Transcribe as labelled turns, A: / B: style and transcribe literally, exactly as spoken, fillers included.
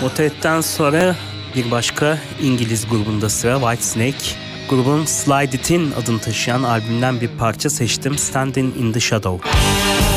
A: Motorhead'den sonra bir başka İngiliz grubunda sıra, Whitesnake. Grubun Slide It In adını taşıyan albümden bir parça seçtim, Standing in the Shadow.